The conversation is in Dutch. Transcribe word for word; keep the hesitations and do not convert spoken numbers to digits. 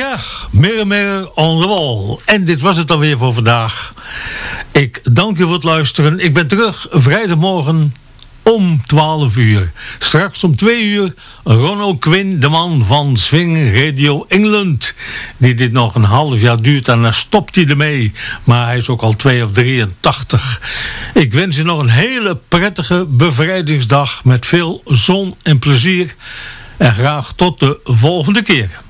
Ja, Mirror Mirror on the Wall. En dit was het dan weer voor vandaag. Ik dank u voor het luisteren. Ik ben terug vrijdagmorgen om twaalf uur. Straks om twee uur Ronald Quinn, de man van Swing Radio England. Die dit nog een half jaar duurt en dan stopt hij ermee. Maar hij is ook al twee of drieëntachtig. Ik wens u nog een hele prettige bevrijdingsdag met veel zon en plezier. En graag tot de volgende keer.